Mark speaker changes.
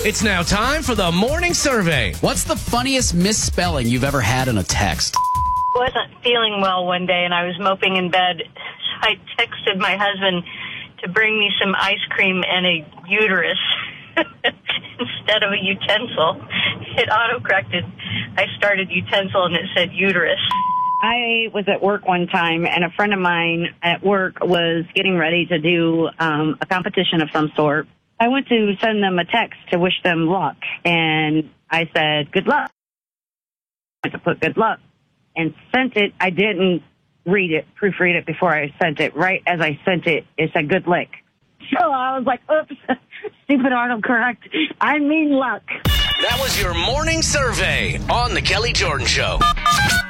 Speaker 1: It's now time for the morning survey.
Speaker 2: What's the funniest misspelling you've ever had in a text?
Speaker 3: I wasn't feeling well one day, and I was moping in bed. So I texted my husband to bring me some ice cream and a uterus instead of a utensil. It auto-corrected. I started utensil, and it said uterus.
Speaker 4: I was at work one time, and a friend of mine at work was getting ready to do a competition of some sort. I went to send them a text to wish them luck, and I said, good luck. I put good luck and sent it. I didn't proofread it before I sent it. Right as I sent it, it said good lick. So I was like, oops, stupid autocorrect. I mean luck.
Speaker 1: That was your morning survey on The Kelly Jordan Show.